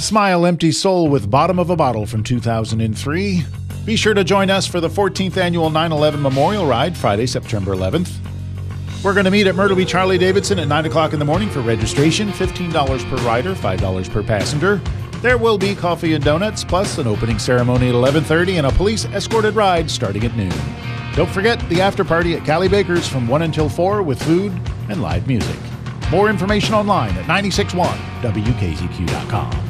Smile Empty Soul with Bottom of a Bottle from 2003. Be sure to join us for the 14th annual 9/11 Memorial Ride, Friday, September 11th. We're going to meet at Myrtle Beach Harley-Davidson at 9 o'clock in the morning for registration, $15 per rider, $5 per passenger. There will be coffee and donuts, plus an opening ceremony at 11:30 and a police-escorted ride starting at noon. Don't forget the after-party at Callie Baker's from 1 until 4 with food and live music. More information online at 961wkzq.com.